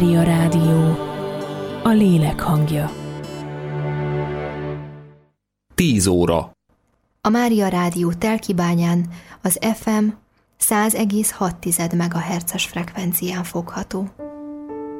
Mária Rádió, a lélek hangja. 10 óra. A Mária Rádió Telkibányán az FM 100,6 MHz-es frekvencián fogható.